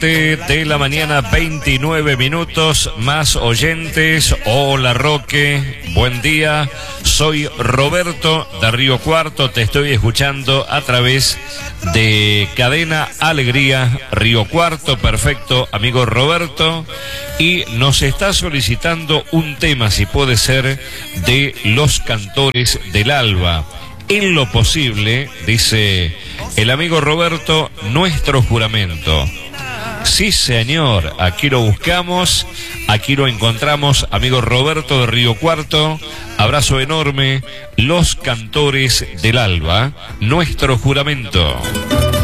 De la mañana, 29 minutos, más oyentes. Hola Roque, buen día. Soy Roberto de Río Cuarto, te estoy escuchando a través de Cadena Alegría Río Cuarto. Perfecto, amigo Roberto. Y nos está solicitando un tema, si puede ser, de Los Cantores del Alba. En lo posible, dice el amigo Roberto, Nuestro Juramento. Sí, señor, aquí lo buscamos, aquí lo encontramos, amigo Roberto de Río Cuarto. Abrazo enorme, Los Cantores del Alba, Nuestro Juramento.